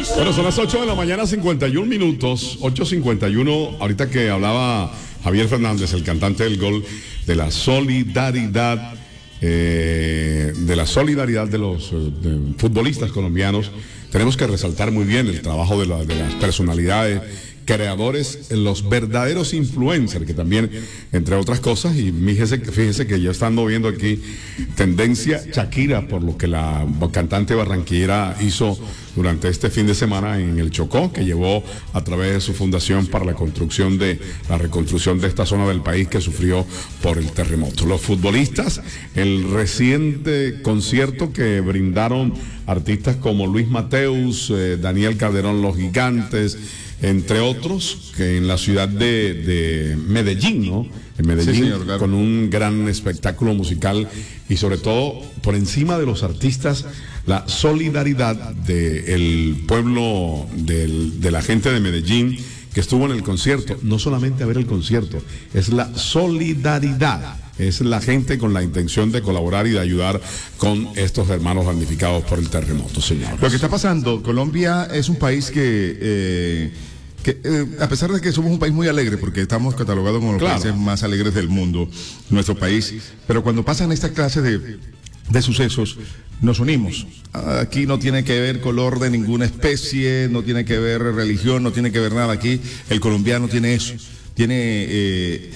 Bueno, son las 8 de la mañana, 51 minutos, 8:51. Ahorita que hablaba Javier Fernández, el cantante del gol, de la solidaridad, de los futbolistas colombianos, tenemos que resaltar muy bien el trabajo de las personalidades, creadores, los verdaderos influencers, que también, entre otras cosas, y fíjese que ya estando viendo aquí tendencia Shakira, por lo que la cantante barranquillera hizo durante este fin de semana en el Chocó, que llevó a través de su fundación para la reconstrucción de esta zona del país que sufrió por el terremoto. Los futbolistas, el reciente concierto que brindaron artistas como Luis Mateus, Daniel Calderón, Los Gigantes, entre otros, que en la ciudad de Medellín, ¿no? En Medellín, sí, señor, claro, con un gran espectáculo musical y sobre todo, por encima de los artistas, la solidaridad del pueblo, de la gente de Medellín que estuvo en el concierto. No solamente a ver el concierto, es la solidaridad. Es la gente con la intención de colaborar y de ayudar con estos hermanos damnificados por el terremoto, señor. Lo que está pasando, Colombia es un país que a pesar de que somos un país muy alegre, porque estamos catalogados como los países más alegres del mundo, nuestro país, pero cuando pasan esta clase de sucesos, nos unimos. Aquí no tiene que ver color de ninguna especie, no tiene que ver religión, no tiene que ver nada. Aquí el colombiano tiene eso, tiene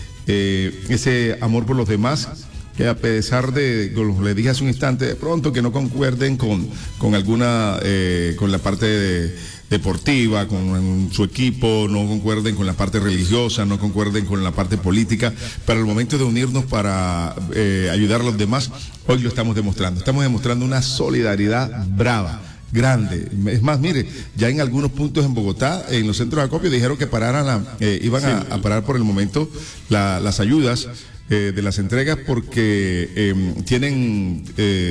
ese amor por los demás, que a pesar de, como le dije hace un instante, de pronto que no concuerden con alguna, con la parte deportiva, con su equipo, no concuerden con la parte religiosa, no concuerden con la parte política, pero al momento de unirnos para ayudar a los demás, hoy lo estamos demostrando. Estamos demostrando una solidaridad brava, grande. Es más, mire, ya en algunos puntos en Bogotá, en los centros de acopio, dijeron que iban a parar por el momento las ayudas de las entregas, porque tienen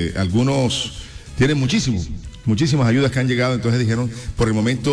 muchísimas ayudas que han llegado. Entonces dijeron, por el momento,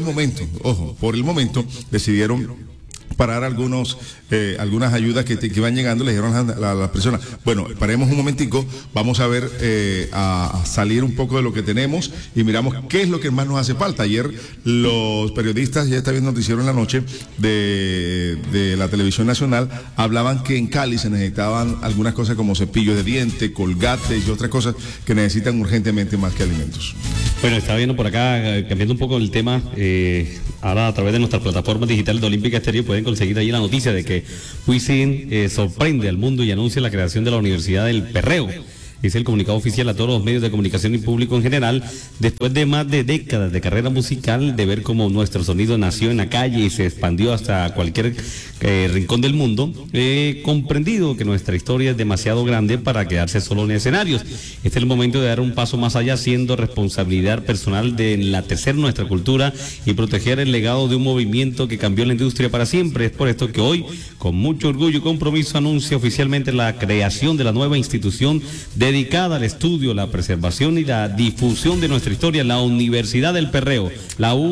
decidieron parar algunas ayudas que iban llegando. Le dijeron a las personas, bueno, paremos un momentico, vamos a ver, a salir un poco de lo que tenemos y miramos qué es lo que más nos hace falta. Ayer los periodistas, ya está viendo noticiero en la noche de la televisión nacional, hablaban que en Cali se necesitaban algunas cosas como cepillos de diente, colgates y otras cosas que necesitan urgentemente más que alimentos. Bueno, estaba viendo por acá, cambiando un poco el tema, ahora a través de nuestras plataformas digitales de Olímpica Estéreo pueden conseguir ahí la noticia de que Wisin sorprende al mundo y anuncia la creación de la Universidad del Perreo. Es el comunicado oficial a todos los medios de comunicación y público en general, después de más de décadas de carrera musical, de ver cómo nuestro sonido nació en la calle y se expandió hasta cualquier rincón del mundo. He comprendido que nuestra historia es demasiado grande para quedarse solo en escenarios. Este es el momento de dar un paso más allá, siendo responsabilidad personal de enlatecer nuestra cultura y proteger el legado de un movimiento que cambió la industria para siempre. Es por esto que hoy, con mucho orgullo y compromiso, anuncio oficialmente la creación de la nueva institución dedicada al estudio, la preservación y la difusión de nuestra historia, la Universidad del Perreo, la